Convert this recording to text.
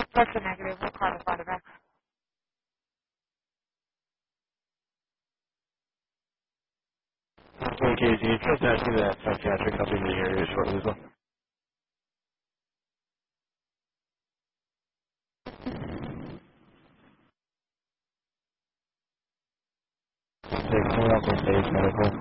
Plus or negative, we'll call the father back. Okay, can you trust that to that psychiatric up in the area shortly as well? Take someone else on stage medical.